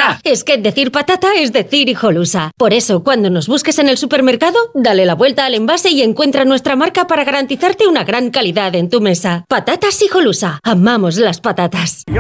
patata! Es que decir patata es decir hijolusa. Por eso, cuando nos busques en el supermercado, dale la vuelta al envase y encuentra nuestra marca para garantizarte una gran calidad en tu mesa. Patatas hijolusa. Amamos las patatas.